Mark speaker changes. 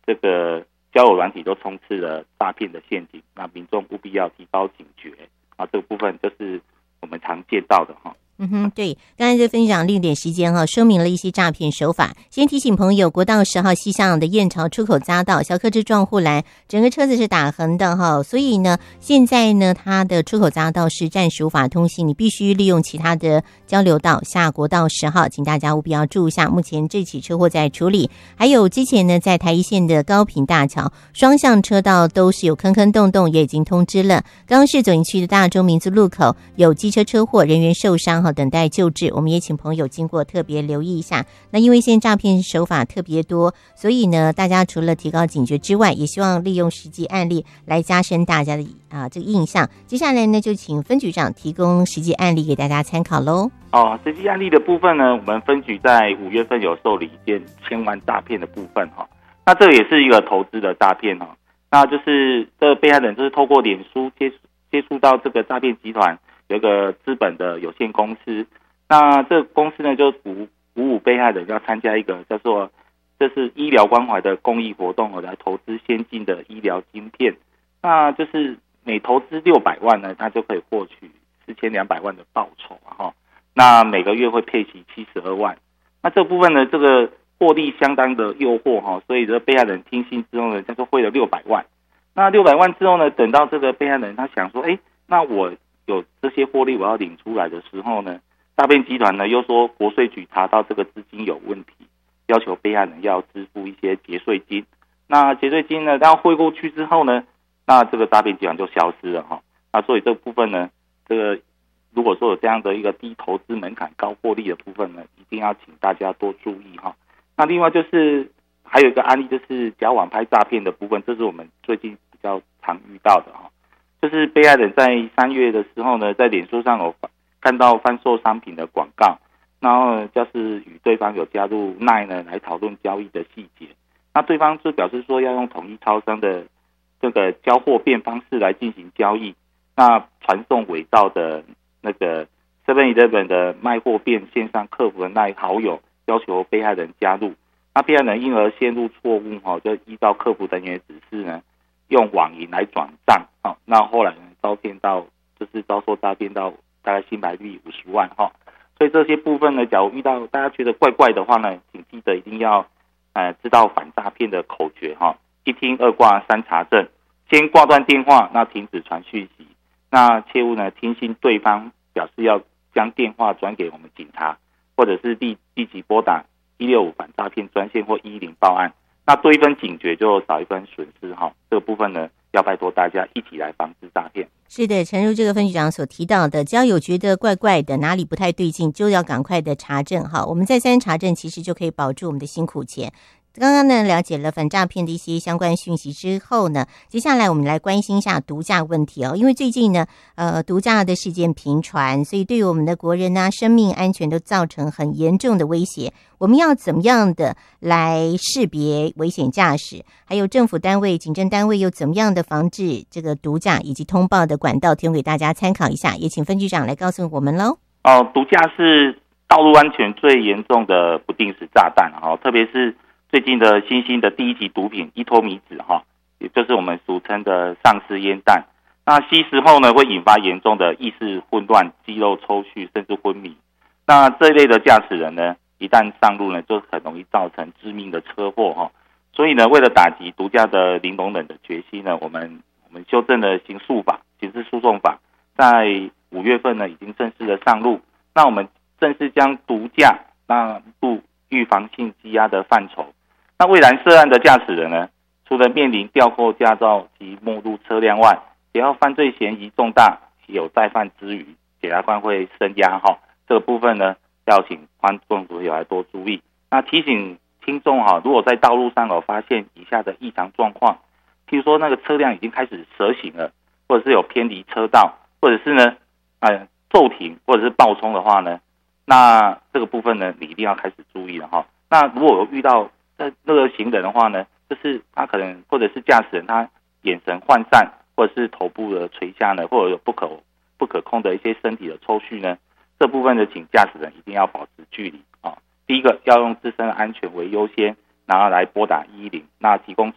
Speaker 1: 这个交友软体都充斥了诈骗的陷阱，那民众务必要提高警觉啊，这个部分就是我们常见到的哈。
Speaker 2: 对，刚才在分享另一点时间说明了一些诈骗手法。先提醒朋友，国道10号西向的燕巢出口匝道小客车撞护栏，整个车子是打横的所以呢，现在呢，它的出口匝道是暂时无法通行，你必须利用其他的交流道下国道10号，请大家务必要注意一下。目前这起车祸在处理，还有之前呢，在台一线的高屏大桥双向车道都是有坑坑洞洞，也已经通知了。高雄市左营区的大中民族路口有机车车祸，人员受伤等待救治，我们也请朋友经过特别留意一下。那因为现在诈骗手法特别多，所以呢，大家除了提高警觉之外，也希望利用实际案例来加深大家的这个印象。接下来呢，就请分局长提供实际案例给大家参考喽。
Speaker 1: 实际案例的部分呢，我们分局在5月份有受理一件1000万诈骗的部分那这也是一个投资的诈骗那就是这个被害人就是透过脸书接触到这个诈骗集团。有一个资本的有限公司，那这个公司呢就鼓舞被害人要参加一个叫做这是医疗关怀的公益活动来投资先进的医疗晶片，那就是每投资600万呢，他就可以获取4200万的报酬那每个月会配息72万，那这部分呢这个获利相当的诱惑所以这个被害人听信之后呢，他就汇了600万，那600万之后呢，等到这个被害人他想说，那我有这些获利我要领出来的时候呢，诈骗集团呢又说国税局查到这个资金有问题，要求被害人要支付一些节税金。那节税金呢，当汇过去之后呢，那这个诈骗集团就消失了那所以这部分呢，这个如果说有这样的一个低投资门槛高获利的部分呢，一定要请大家多注意那另外就是还有一个案例，就是假网拍诈骗的部分，这是我们最近比较常遇到的就是被害人在3月的时候呢，在脸书上有看到贩售商品的广告，然后呢就是与对方有加入 LINE 呢来讨论交易的细节，那对方就表示说要用统一超商的这个交货变方式来进行交易，那传送伪造的那个 7-Eleven 的卖货变线上客服的LINE好友，要求被害人加入，那被害人因而陷入错误就依照客服人员指示呢，用网银来转账那后来呢遭受诈骗到大概新台币50万所以这些部分呢，假如遇到大家觉得怪怪的话呢，请记得一定要知道反诈骗的口诀1听2挂3查证，先挂断电话，那停止传讯息，那切勿呢听信对方表示要将电话转给我们警察，或者是立即拨打165反诈骗专线或110报案，那多一分警觉就少一分损失这个部分呢要拜托大家一起来防治诈骗。
Speaker 2: 是的，诚如这个分局长所提到的，只要有觉得怪怪的，哪里不太对劲，就要赶快的查证我们再三查证，其实就可以保住我们的辛苦钱。刚刚呢了解了反诈骗的一些相关讯息之后呢，接下来我们来关心一下毒驾问题因为最近呢毒驾的事件频传，所以对于我们的国人生命安全都造成很严重的威胁。我们要怎么样的来识别危险驾驶，还有政府单位警政单位又怎么样的防治这个毒驾以及通报的管道，提供给大家参考一下，也请分局长来告诉我们咯。
Speaker 1: 毒驾是道路安全最严重的不定时炸弹特别是最近的新兴的第一级毒品依托米酯也就是我们俗称的丧尸烟弹，那吸食后呢会引发严重的意识混乱、肌肉抽搐甚至昏迷，那这一类的驾驶人呢一旦上路呢就很容易造成致命的车祸所以呢为了打击毒驾的零容忍的决心呢，我们修正了刑事诉讼法，在5月份呢已经正式的上路，那我们正式将毒驾纳入预防性羁押的范畴。那未然涉案的驾驶人呢，除了面临吊扣驾照及没入车辆外，只要犯罪嫌疑重大，有再犯之余，检察官会声押这个部分呢，要请观众朋友来多注意。那提醒听众如果在道路上有发现以下的异常状况，譬如说那个车辆已经开始蛇行了，或者是有偏离车道，或者是呢骤停或者是爆冲的话呢，那这个部分呢你一定要开始注意了那如果有遇到那个行人的话呢，就是他可能或者是驾驶人他眼神涣散，或者是头部的垂下呢，或者有不可控的一些身体的抽搐呢，这部分呢请驾驶人一定要保持距离第一个要用自身的安全为优先，然后来拨打110，那提供